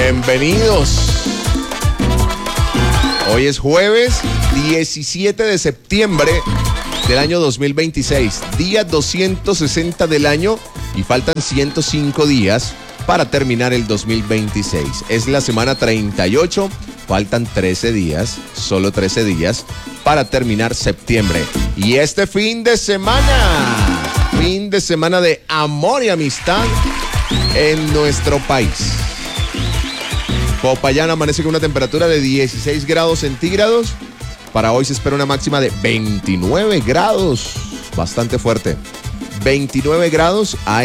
Bienvenidos. Hoy es jueves 17 de septiembre del año 2026, día 260 del año y faltan 105 días para terminar el 2026. Es la semana 38, faltan 13 días, solo 13 días para terminar septiembre. Y este fin de semana de amor y amistad en nuestro país. Popayán amanece con una temperatura de 16 grados centígrados. Para hoy se espera una máxima de 29 grados. Bastante fuerte. 29 grados.